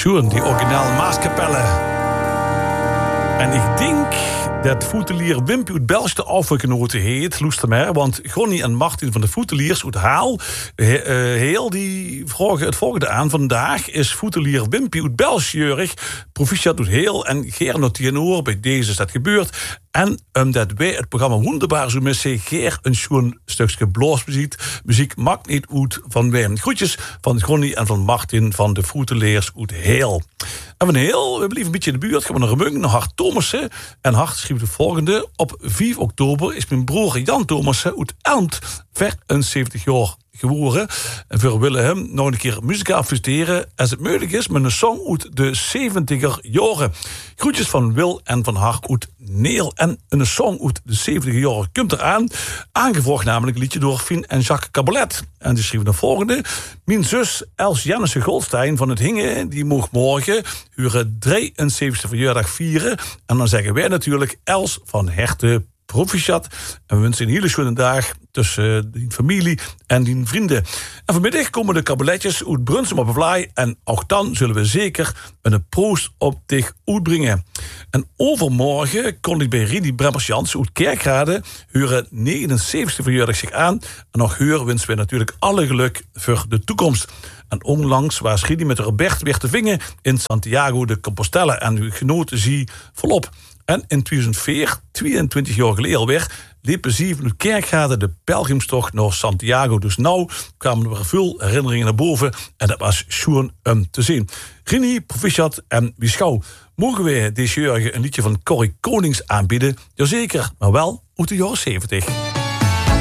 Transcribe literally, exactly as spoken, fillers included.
Sjoen, die originale Maaskapelle. En ik denk dat Voetelier Wimpy uit Belgische afgenoten heet, luister maar, want Gonnie en Martin van de Voeteliers uit Haal, he, uh, heel die vragen het volgende aan. Vandaag is Voetelier Wimpy uit België, proficiat uit heel en Geer noteren oor, bij deze is dat gebeurd. En omdat wij het programma wonderbaar zo missen, Geer een schoon stukje bluesmuziek, muziek maakt niet uit van wij. Groetjes van Gonnie en van Martin van de Voeteliers uit heel. En van heel, we blijven een beetje in de buurt, gaan we naar Remung, naar Hart Thomassen. En Hart schreef de volgende: op vijf oktober is mijn broer Jan Thomassen uit Elmt vierenzeventig jaar geworden. En we willen hem nog een keer muzikaal feliciteren, als het mogelijk is, met een song uit de zeventiger jaren. Groetjes van Wil en van Hart uit Neel. En een song uit de zeventiger jaren komt eraan. Aangevraagd namelijk een liedje door Fien en Jacques Cabalet. En die schreven de volgende: mijn zus Els Jannese Goldstein van het Hingen, die mag morgen hun drieënzeventigste verjaardag vieren. En dan zeggen wij natuurlijk Els van harte proficiat. En we wensen een hele schone dag tussen die familie en die vrienden. En vanmiddag komen de kabeletjes uit Brunsum op een vlaai. En ook dan zullen we zeker een proost op zich uitbrengen. En overmorgen kon ik bij Rini Bremmers-Jans uit Kerkrade hun negenenzeventigste verjaardag zich aan. En nog huur wensen we natuurlijk alle geluk voor de toekomst. En onlangs was Rini met Robert weer te vingen in Santiago de Compostela. En u genoten zie volop. En in tweeduizend vier, tweeëntwintig jaar geleden alweer, liepen ze vanuit Kerkrade de pelgrimstocht naar Santiago. Dus nou kwamen er veel herinneringen naar boven. En dat was schoon om te zien. Rini, proficiat en beschouw. Mogen wij deze jaar een liedje van Corrie Konings aanbieden? Jazeker, maar wel uit de jaren zeventig.